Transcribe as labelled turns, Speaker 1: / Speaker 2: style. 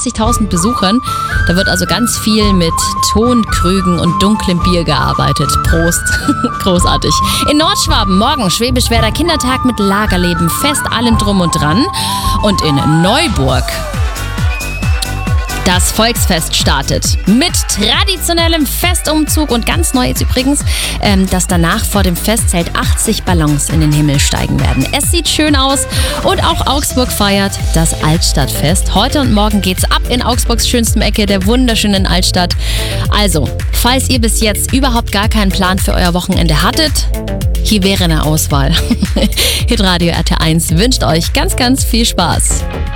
Speaker 1: 40.000 Besuchern. Da wird also ganz viel mit Tonkrügen und dunklem Bier gearbeitet. Prost. Großartig. In Nordschwaben morgen Schwäbisch-Werder Kindertag mit Lagerleben, Fest, allem drum und dran. Und in Neuburg das Volksfest startet mit traditionellem Festumzug und ganz neu ist übrigens, dass danach vor dem Festzelt 80 Ballons in den Himmel steigen werden. Es sieht schön aus und auch Augsburg feiert das Altstadtfest. Heute und morgen geht's ab in Augsburgs schönstem Ecke, der wunderschönen Altstadt. Also, falls ihr bis jetzt überhaupt gar keinen Plan für euer Wochenende hattet, hier wäre eine Auswahl. Hitradio RT1 wünscht euch ganz, ganz viel Spaß.